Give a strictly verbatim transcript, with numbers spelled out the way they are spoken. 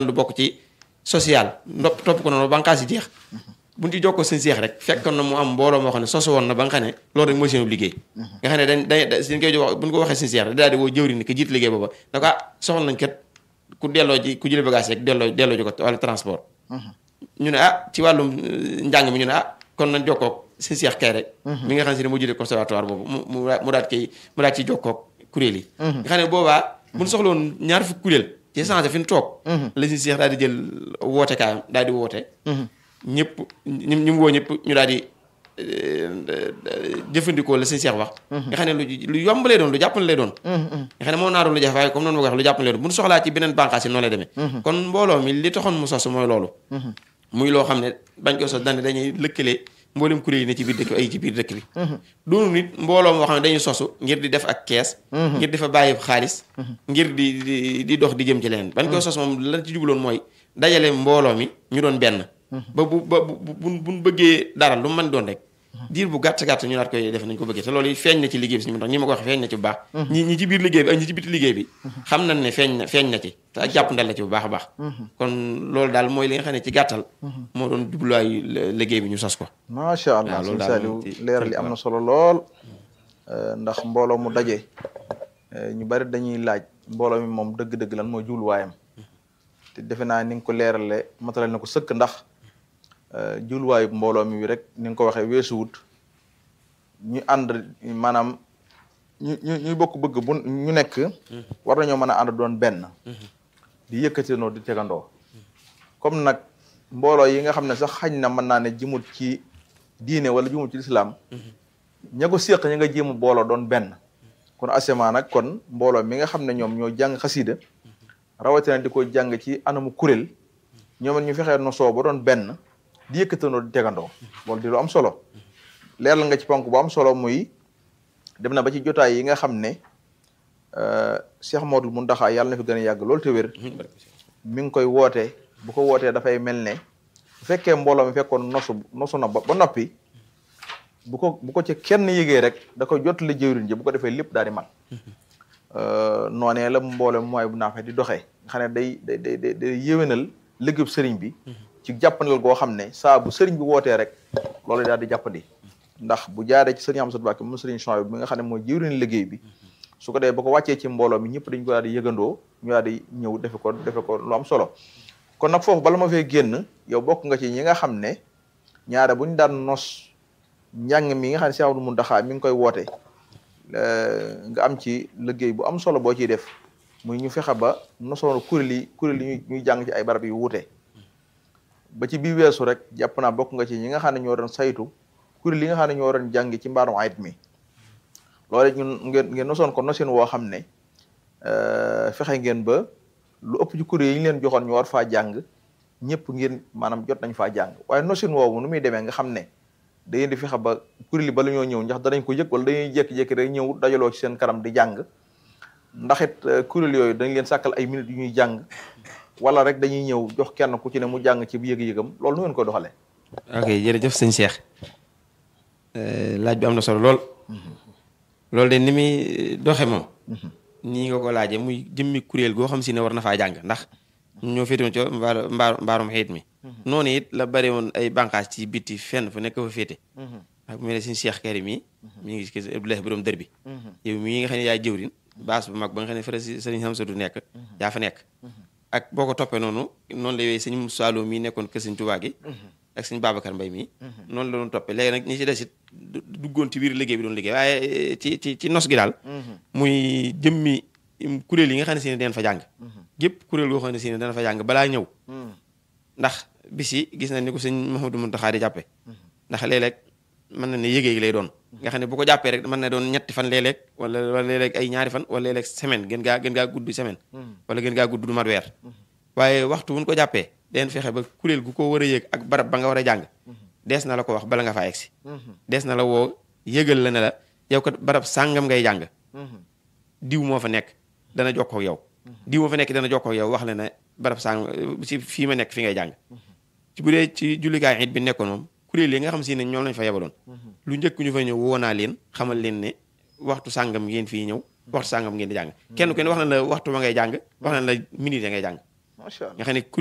lu bokk ci social ndop topp ko noonu banqaas yi jeex buñ ci jokkoo seen seex rek fekkoon na mu am mbooloo moo xam ne sosu woon na ba nga xam ne loolu rek mooy seen liggéey nga xam ne dañ dañ suñ koy jox buñ ko waxee seen seex rek daal di woo jëwri ni ko jiit liggéey booba da ko ah soxla nañ kat ku delloo ji ku jële bagage rek delloo delloo ji ko wala transport ñu ne ah ci wàllum njàng mi ñu ne ah kon nañ jokkoo seen seex kay rek mi nga xam si ne moo jëlee conservatoire boobu mu mu daat koy mu daat ci jokkoo kuréel yi nga xam ne boobaa buñ soxla woon ñaar fukk kuréel ci changé fi ñu toog la seen seex daal di jël woote kaayam daal di woote ñëpp ñu ñu woo ñëpp ñu daal di jëfandikoo la seen seex wax nga xam ne lu lu yomb lay doon lu jàppale lay doon nga xam ne moom naa doon lu jafe waaye comme noonu ma ko wax lu jàppale lay doon bu ñu soxlaa ci beneen bànqaas yi noonu lay demee kon mbooloo mi li taxoon mu sos mooy loolu muy loo xam ne bañ ko sos dane dañuy lëkkale mboolem kuréel yi ne ci biir dëkk ay ci biir dëkk bi doonu nit mbooloo moo xam ne dañuy sosu ngir di def ak kees ngir di fa bàyyi xaalis ngir di di di dox di jëm ci leneen bañ koy sos moom lan ci jubloon mooy dajale mbooloo mi ñu doon benn ba bu ba bu buñ bëggee dara lu mën doon rek diir bu gàtt gàtt ñu naat koy def nañ ko bëggee te loolu feeñ na ci liggéey bi suñu tax ñi ma ko waxee feeñ na ci bu baax ñi ñi ci biir liggéey bi ak ñi ci biti liggéey bi xam nañ ne feeñ na feeñ na ci te ak jàpp ndal na ci bu baax a baax kon loolu daal mooy li nga xam ne ci gàttal moo doon jubluwaayu liggéey bi ñu sos ko macha allah sëñ Saliou leeral li am na solo lool ndax mbooloo mu daje ñu bari dañuy laaj mbooloo mi moom dëgg-dëgg lan mooy jubluwaayam te defe naa ni nga ko leerale matalal na ko sëkk ndax jubluwaayu mbooloo mi rek ni nga ko waxee weesuwut ñu ànd maanaam ñu ñu ñuy bokk bëgg bu ñu nekk war nañoo mën a ànd doon benn di yëkkatinoo di tegandoo comme nag mbooloo yi nga xam ne sax xañ na mën naa ne jëmut ci diine wala jëmut ci lislaam ña ko séq ña nga jéem booloo doon benn kon asema nag kon mbooloo mi nga xam ne ñoom ñoo jàng xasiida rawatina di ko jàng ci anamu kuréel ñoom ñu fexee no soo ba doon benn di yëkkatanoo di tegandoo loolu di lu am solo leeral nga ci ponk bu am solo muy dem na ba ci jotaay yi nga xam ne Cheikh Modou Mountakha yàlla na fi gën a yàgg loolu te wér mi ngi koy woote bu ko wootee dafay mel ne bu fekkee mbooloo mi fekkoon nosu nosu na ba noppi bu ko bu ko ci kenn yëgee rek da koy jot li jëwriñ ji bu ko defee lépp daal di mat noonee la mbooloo mooy bu naa fe di doxee nga xam ne day day day day yéwénal liggéeyub sëriñ bi ci jàppandal goo xam ne saa bu sëriñ bi wootee rek loolu daal di jàppandi ndax bu jaaree ci sëriñ Amsatu Mbàkke moom sëriñ Chouaïb bi nga xam ne mooy jëwriñ liggéey bi su ko dee ba ko wàccee ci mbooloo mi ñëpp dañ ko daal di yëgandoo ñu daal di ñëw defe ko defe ko lu am solo kon nag foofu bala ma fee génn yow bokk nga ci ñi nga xam ne ñaare bu ñu daan nos njàng mi nga xam ne Cheikh Amadou Mountakha mi ngi koy woote nga am ci liggéey bu am solo boo ciy def muy ñu fexe ba nosoon kuréel yi kuréel yi ñuy jàng ci ay barab yu wuute ba ci biir weesu rek jàpp naa bokk nga ci ñi nga xam ne ñoo doon saytu kuréel yi nga xam ne ñoo doon jàng ci mbaarum ayit mi loolu ñun ngeen ngeen nosoon ko nosin woo xam ne fexe ngeen ba lu ëpp ci kuréel yi ñu leen joxoon ñu war faa jàng ñëpp ngeen maanaam jot nañ faa jàng waaye nosin woowu nu muy demee nga xam ne da ngeen di fexe ba kuréel yi ba la ñoo ñëw ndax danañ ko yëg wala dañuy jékki-jékki rek ñëw dajaloo ci seen kanam di jàng ndax it kuréel yooyu dañ leen sàkkal ay minutes yu ñuy jàng wala rek dañuy ñëw jox kenn ku ci ne mu jàng ci yëg-yëgam loolu nu ngeen ko doxalee. ok jërëjëf sëñ Cheikh laaj bi am na solo lool. loolu de ni muy doxe moom. nii nga ko laajee muy jëmmi kuréel goo xam si ne war na faa jàng ndax ñoo féetewoon ci mbaaru mbaarum xeet mi. noonu it la bari woon ay bànqaas ci biti fenn fu nekk fa féete. ak mu mel ne sëñ Cheikh Karim mi mi ngi gis Abdoulaye borom dër bi. yow mii nga xam ne yaay jëwrin baas bu mag ba nga xam ne fa sëriñ Hamsatu nekk yaa fa nekk. ak boo ko toppee noonu noonu la yooyu sëñ Saalum mii nekkoon kër sëñ Tuubaa gi ak sëñ Babacar Mbay mii noonu la doon toppee léegi nag ñi ci des it duggoon ci biir liggéey bi doon liggéey waaye ci ci ci nos gi daal muy jëmmi kuréel yi nga xam ne si ne deen fa jàng gépp kuréel goo xam ne si ne dana fa jàng balaa ñëw ndax bis yi gis na ni ko sëñ Mouhamadou Mountakha di jàppe ndax léeg-léeg mën na ne yëgee lay doon nga xam ne bu ko jàppee rek mën na doon ñetti fan léeg-léeg wala wala léeg-léeg ay ñaari fan wala léeg-léeg semaine gën gaa gën gaa gudd semaine wala gën gaa gudd du mat weer waaye waxtu wuñ ko jàppee den fexe ba kuréel gu ko war a yëg ak barab ba nga war a jàng dees na la ko wax bala nga faa egsi dees na la woo yëgal la ne la yow kat barab sàngam ngay jàng diw moo fa nekk dana jokkoo ak yow diw moo fa nekk dana jokkoo ak yow wax la ne barab sàngam ci fii ma nekk fi ngay jàng ci bu dee ci jullikaay it bi nekkoon moom kuréel yi nga xam si ne ñoom lañ fa yebaloon lu njëkk ñu fa ñëw woo naa leen xamal leen ne waxtu sàngam ngeen fii ñëw waxtu sàngam ngeen di jàng kenn ku ne wax na la waxtu ba ngay jàng wax na la minute ya ngay jàng macha allah nga xam ne